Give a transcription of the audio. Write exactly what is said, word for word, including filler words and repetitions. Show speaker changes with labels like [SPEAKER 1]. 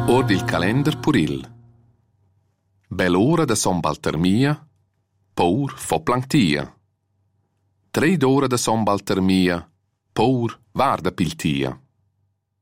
[SPEAKER 1] Ord il calender puril. Bell'ora da Son Baltermia, paur fo planctia. Tre d'ora da Son Baltermia, paur varda piltia.